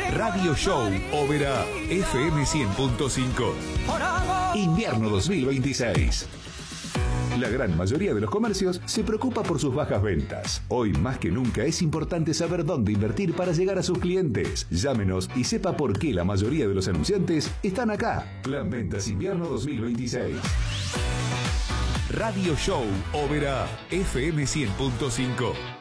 Radio Show Oberá FM 100.5. Invierno 2026. La gran mayoría de los comercios se preocupa por sus bajas ventas. Hoy más que nunca es importante saber dónde invertir para llegar a sus clientes. Llámenos y sepa por qué la mayoría de los anunciantes están acá. Plan Ventas Invierno 2026. Radio Show Oberá FM 100.5.